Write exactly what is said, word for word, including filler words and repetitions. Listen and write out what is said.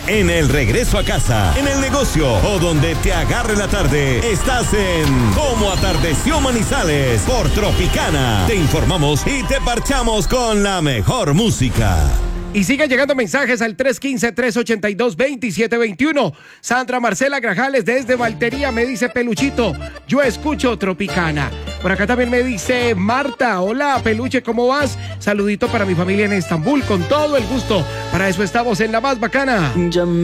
En el regreso a casa, en el negocio o donde te agarre la tarde, estás en Cómo Atardeció Manizales por Tropicana. Te informamos y te parchamos con la mejor música. Y siguen llegando mensajes al tres uno cinco, tres ocho dos, dos siete dos uno. Sandra Marcela Grajales desde Valtería me dice: Peluchito, yo escucho Tropicana. Por acá también me dice Marta: hola Peluche, ¿cómo vas? Saludito para mi familia en Estambul, con todo el gusto. Para eso estamos en la más bacana.